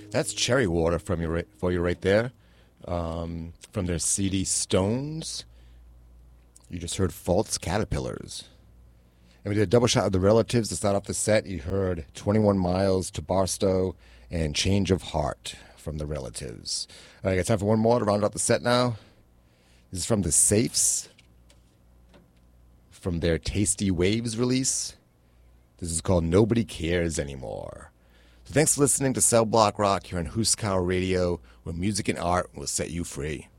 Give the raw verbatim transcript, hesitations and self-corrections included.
That's Cherry Water from you right, for you right there. Um, from their C D Stones. You just heard False Caterpillars. And we did a double shot of the Relatives to start off the set. You heard twenty-one Miles to Barstow and Change of Heart from the Relatives. All right, I got time for one more to round out the set now. This is from the Safes, from their Tasty Waves release. This is called Nobody Cares Anymore. So thanks for listening to Cell Block Rock here on Huskau Radio, where music and art will set you free.